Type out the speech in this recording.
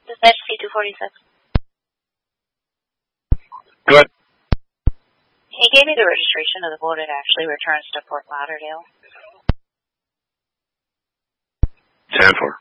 Dispatch C246. Good. He gave me the registration of the boat. It actually returns to Fort Lauderdale. 10-4.